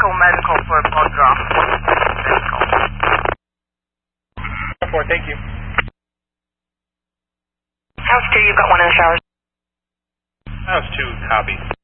medical for blood draw. Medical. 4, thank you. House 2, you've got one in the showers. House 2, copy.